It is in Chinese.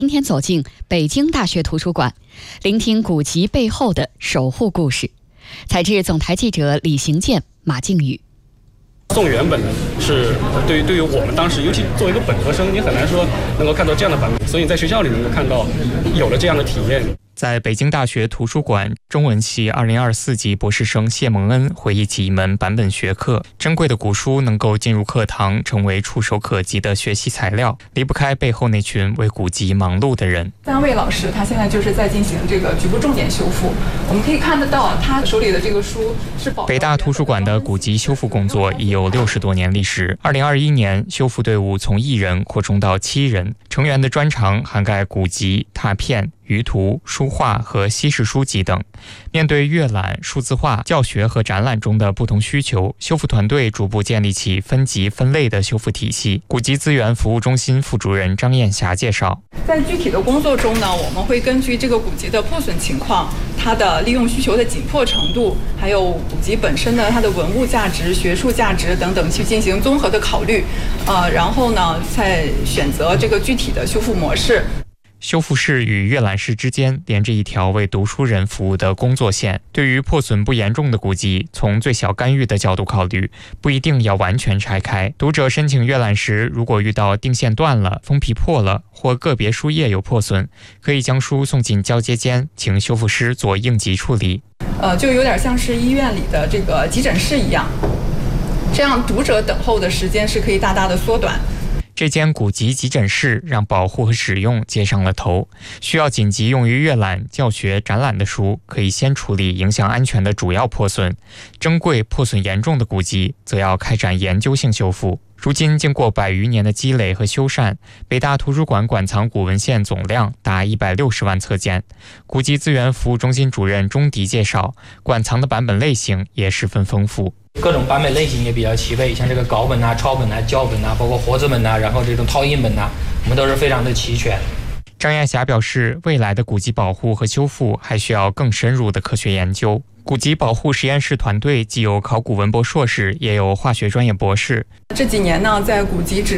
今天走进北京大学图书馆，聆听古籍背后的守护故事。采自总台记者李行健、马靖宇。 送原本呢是对于我们当时，尤其作为一个本科生，你很难说能够看到这样的版本，所以在学校里能够看到有了这样的体验。 在北京大学图书馆中文系2024级博士生谢蒙恩回忆起一门版本学课，珍贵的古书能够进入课堂，成为触手可及的学习材料，离不开背后那群为古籍忙碌的人。 3位老师他现在就是在进行这个局部重点修复，我们可以看得到他手里的这个书是北大图书馆的古籍修复工作已有60多年历史。2021年，修复队伍从1人扩充到7人，成员的专长涵盖古籍、拓片、舆图、书画和西式书籍等。面对阅览、数字化、教学和展览中的不同需求，修复团队逐步建立起分级分类的修复体系。古籍资源服务中心副主任张艳霞介绍， 在具体的工作中呢，我们会根据这个古籍的破损情况、它的利用需求的紧迫程度，还有古籍本身的它的文物价值、学术价值等等去进行综合的考虑，然后呢再选择这个具体的修复模式。 修复室与阅览室之间连着一条为读书人服务的工作线。对于破损不严重的古籍，从最小干预的角度考虑，不一定要完全拆开。读者申请阅览时，如果遇到定线断了、封皮破了或个别书页有破损，可以将书送进交接间，请修复师做应急处理。 就有点像是医院里的这个急诊室一样，这样读者等候的时间是可以大大的缩短。 这间古籍急诊室让保护和使用接上了头，需要紧急用于阅览、教学、展览的书，可以先处理影响安全的主要破损；珍贵、破损严重的古籍，则要开展研究性修复。如今，经过100余年的积累和修缮，北大图书馆馆藏古文献总量达160万册件。古籍资源服务中心主任钟迪介绍，馆藏的版本类型也十分丰富。 各种版本类型也比较齐备，像这个稿本啊、抄本啊、校本啊，包括活字本啊，然后这种拓印本啊，我们都是非常的齐全。 张艳霞表示，未来的古籍保护和修复还需要更深入的科学研究。古籍保护实验室团队既有考古文博硕士，也有化学专业博士。 这几年呢，在古籍纸